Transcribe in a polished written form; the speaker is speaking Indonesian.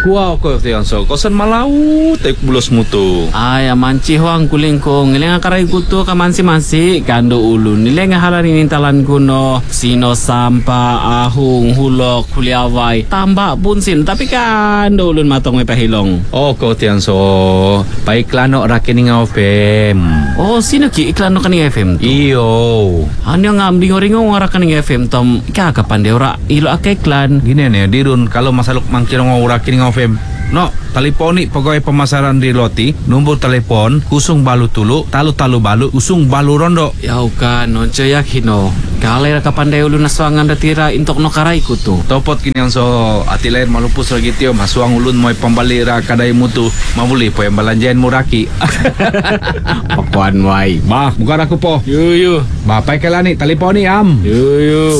Kuau ko tiyan so kosan malau tek bulos mutu. Ay, manci huang kuling ko. Ngiling akaray kuto ka mansi kando ulun. Nileng halan inintalan kuno. Sino sampa, ahung, hulok, kuliaway. Tambak punsin. Tapi kando ulun matong may pahilong. Oh ko tiyan so paiklano rakining FM. Oh, sino ki iklan no kaning FM tu? Iyo. Ano nga amding oringo ngara kaning FM tom. Ikakapan de ora ilo aka iklan. Gini nih dirun kalau masaluk mangkiro ngurakining FM. No, teleponi pegawai pemasaran di Loti, nombor telepon kusung balu tulu, talu balu, usung balu rondo. Ya kan, nonco yakino. Kalai ka pandai ulun naswangan datira intok no karai kutu. Topot kini yang so ati lain malupus lagi tio masuang ulun moy pembalira kadai mutu mabuli po yang balanjain muraki. Pakuan wai. Bah, bukan aku po. Yu. Bapak kelani teleponi am. Yu.